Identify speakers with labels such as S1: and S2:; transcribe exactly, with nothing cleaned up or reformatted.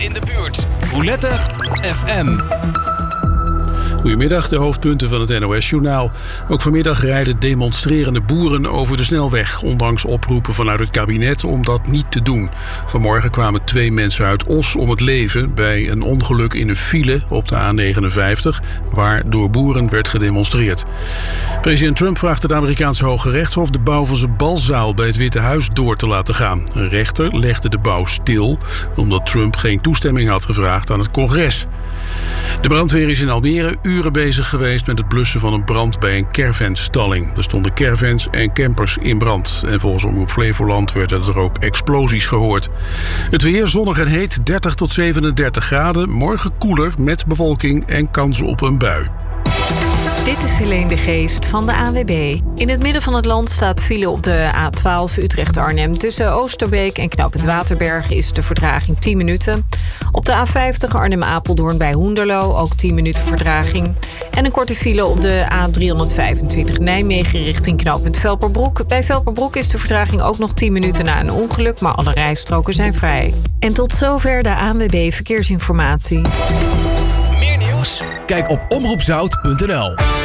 S1: in de buurt.
S2: Roulette F M.
S3: Goedemiddag, de hoofdpunten van het N O S-journaal. Ook vanmiddag rijden demonstrerende boeren over de snelweg, ondanks oproepen vanuit het kabinet om dat niet te doen. Vanmorgen kwamen twee mensen uit Os om het leven bij een ongeluk in een file op de A negenenvijftig, waar door boeren werd gedemonstreerd. President Trump vraagt het Amerikaanse Hoge Rechtshof de bouw van zijn balzaal bij het Witte Huis door te laten gaan. Een rechter legde de bouw stil, omdat Trump geen toestemming had gevraagd aan het congres. De brandweer is in Almere uren bezig geweest met het blussen van een brand bij een caravanstalling. Er stonden caravans en campers in brand. En volgens Omroep Flevoland werden er ook explosies gehoord. Het weer zonnig en heet, dertig tot zevenendertig graden. Morgen koeler met bewolking en kans op een bui.
S4: Dit is Helene de Geest van de A N W B. In het midden van het land staat file op de A twaalf Utrecht-Arnhem. Tussen Oosterbeek en Knooppunt Waterberg is de vertraging tien minuten. Op de A vijftig Arnhem-Apeldoorn bij Hoenderloo ook tien minuten vertraging. En een korte file op de A driehonderdvijfentwintig Nijmegen richting Knooppunt Velperbroek. Bij Velperbroek is de vertraging ook nog tien minuten na een ongeluk, maar alle rijstroken zijn vrij. En tot zover de A N W B Verkeersinformatie.
S1: Meer nieuws?
S2: Kijk op omroepzout punt n l.